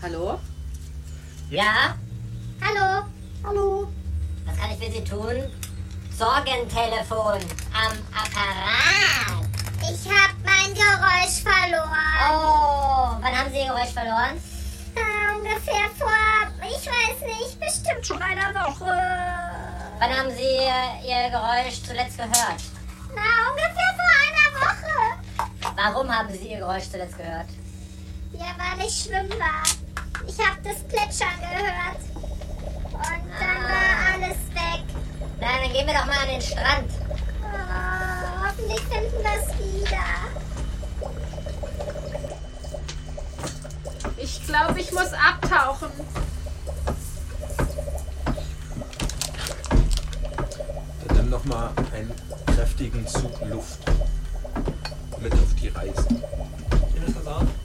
Hallo? Ja? Hallo? Hallo? Was kann ich für Sie tun? Sorgentelefon am Apparat. Ich hab mein Geräusch verloren. Oh, wann haben Sie Ihr Geräusch verloren? Ungefähr vor, ich weiß nicht, bestimmt schon einer Woche. Wann haben Sie Ihr Geräusch zuletzt gehört? Na, ungefähr vor einer Woche. Warum haben Sie Ihr Geräusch zuletzt gehört? Ja, weil ich schwimmen war. Ich hab das Plätschern gehört. Und dann war alles weg. Na, dann gehen wir doch mal an den Strand. Oh, hoffentlich finden wir es wieder. Ich glaube, ich muss abtauchen. Dann nimm noch mal einen kräftigen Zug Luft mit auf die Reise. Schönes Versagen.